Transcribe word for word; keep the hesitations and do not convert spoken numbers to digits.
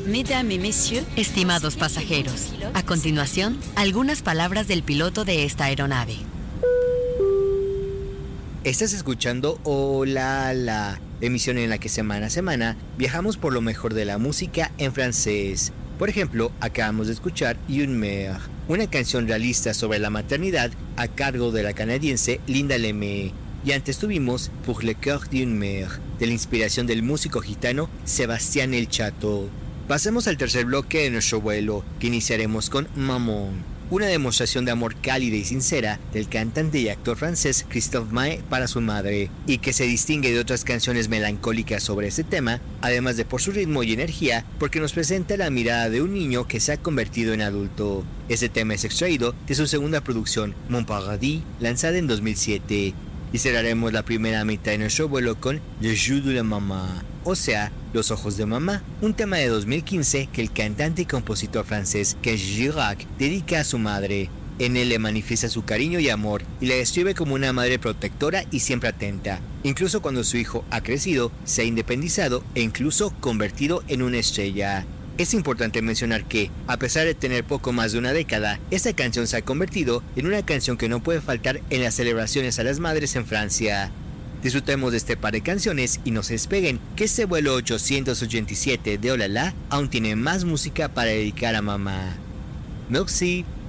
Mesdames et messieurs, estimados pasajeros, a continuación, algunas palabras del piloto de esta aeronave. Estás escuchando Hola La, emisión en la que semana a semana viajamos por lo mejor de la música en francés. Por ejemplo, acabamos de escuchar Une Mère, una canción realista sobre la maternidad a cargo de la canadiense Linda Lemay. Y antes tuvimos Pour le cœur d'une mère, de la inspiración del músico gitano Sébastien El Chato. Pasemos al tercer bloque de nuestro vuelo, que iniciaremos con Maman, una demostración de amor cálida y sincera del cantante y actor francés Christophe Maé para su madre, y que se distingue de otras canciones melancólicas sobre este tema, además de por su ritmo y energía, porque nos presenta la mirada de un niño que se ha convertido en adulto. Este tema es extraído de su segunda producción, Mon Paradis, lanzada en dos mil siete. Y cerraremos la primera mitad de nuestro vuelo con Les Yeux de la Maman, o sea, Los Ojos de Mamá, un tema de dos mil quince que el cantante y compositor francés Kenji Girac dedica a su madre. En él le manifiesta su cariño y amor y la describe como una madre protectora y siempre atenta, incluso cuando su hijo ha crecido, se ha independizado e incluso convertido en una estrella. Es importante mencionar que, a pesar de tener poco más de una década, esta canción se ha convertido en una canción que no puede faltar en las celebraciones a las madres en Francia. Disfrutemos de este par de canciones y no se despeguen, que este vuelo ochocientos ochenta y siete de Hola La aún tiene más música para dedicar a mamá. Merci.